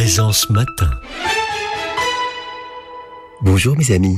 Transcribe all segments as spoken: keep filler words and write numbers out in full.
Présence matin. Bonjour mes amis.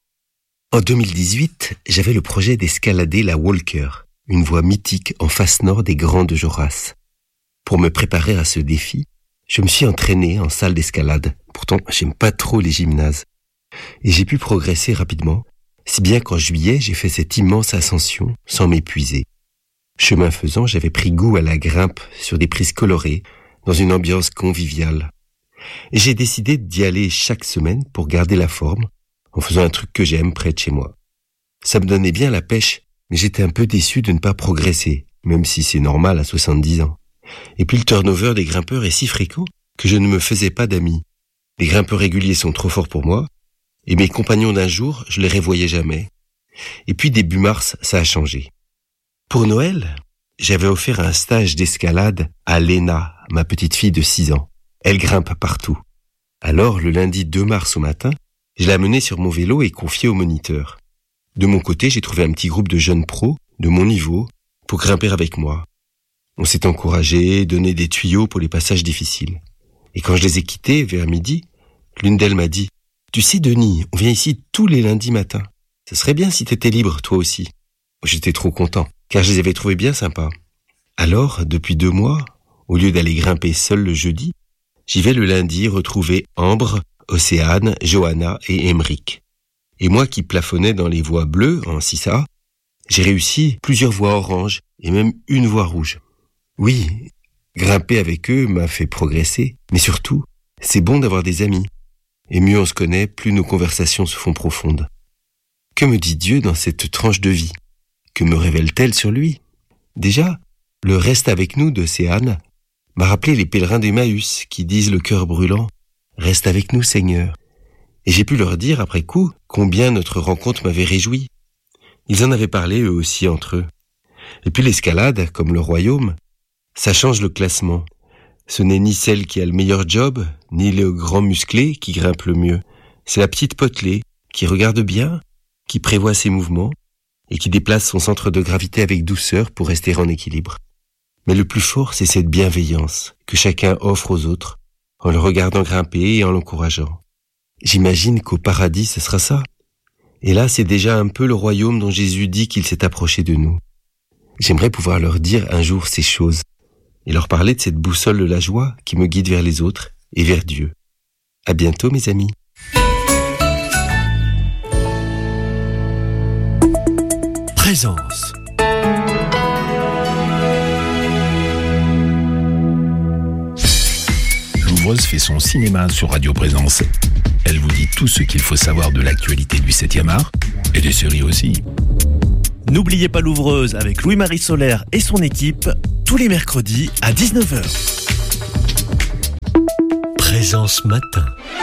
En deux mille dix-huit, j'avais le projet d'escalader la Walker, une voie mythique en face nord des Grands de Joras. Pour me préparer à ce défi, je me suis entraîné en salle d'escalade. Pourtant, j'aime pas trop les gymnases. Et j'ai pu progresser rapidement, si bien qu'en juillet, j'ai fait cette immense ascension sans m'épuiser. Chemin faisant, j'avais pris goût à la grimpe sur des prises colorées, dans une ambiance conviviale. Et j'ai décidé d'y aller chaque semaine pour garder la forme, en faisant un truc que j'aime près de chez moi. Ça me donnait bien la pêche, mais j'étais un peu déçu de ne pas progresser, même si c'est normal à soixante-dix ans. Et puis le turnover des grimpeurs est si fréquent que je ne me faisais pas d'amis. Les grimpeurs réguliers sont trop forts pour moi, et mes compagnons d'un jour, je les revoyais jamais. Et puis début mars, ça a changé. Pour Noël, j'avais offert un stage d'escalade à Léna, ma petite fille de six ans. Elle grimpe partout. Alors, le lundi deux mars au matin, je l'ai amenée sur mon vélo et confiée au moniteur. De mon côté, j'ai trouvé un petit groupe de jeunes pros, de mon niveau, pour grimper avec moi. On s'est encouragés, donné des tuyaux pour les passages difficiles. Et quand je les ai quittés, vers midi, l'une d'elles m'a dit « Tu sais, Denis, on vient ici tous les lundis matins. Ça serait bien si t'étais libre, toi aussi. » J'étais trop content, car je les avais trouvés bien sympas. Alors, depuis deux mois, au lieu d'aller grimper seul le jeudi, j'y vais le lundi retrouver Ambre, Océane, Johanna et Emeric. Et moi qui plafonnais dans les voies bleues en six A, j'ai réussi plusieurs voies oranges et même une voie rouge. Oui, grimper avec eux m'a fait progresser, mais surtout, c'est bon d'avoir des amis. Et mieux on se connaît, plus nos conversations se font profondes. Que me dit Dieu dans cette tranche de vie? Que me révèle-t-elle sur lui? Déjà, le reste avec nous d'Océane m'a rappelé les pèlerins d'Emmaüs qui disent le cœur brûlant « Reste avec nous, Seigneur ». Et j'ai pu leur dire après coup combien notre rencontre m'avait réjoui. Ils en avaient parlé eux aussi entre eux. Et puis l'escalade, comme le royaume, ça change le classement. Ce n'est ni celle qui a le meilleur job, ni le grand musclé qui grimpe le mieux. C'est la petite potelée qui regarde bien, qui prévoit ses mouvements et qui déplace son centre de gravité avec douceur pour rester en équilibre. Mais le plus fort, c'est cette bienveillance que chacun offre aux autres, en le regardant grimper et en l'encourageant. J'imagine qu'au paradis, ce sera ça. Et là, c'est déjà un peu le royaume dont Jésus dit qu'il s'est approché de nous. J'aimerais pouvoir leur dire un jour ces choses, et leur parler de cette boussole de la joie qui me guide vers les autres et vers Dieu. À bientôt, mes amis. Présence. Louvreuse fait son cinéma sur Radio Présence. Elle vous dit tout ce qu'il faut savoir de l'actualité du septième art et des séries aussi. N'oubliez pas Louvreuse avec Louis-Marie Solaire et son équipe tous les mercredis à dix-neuf heures. Présence matin.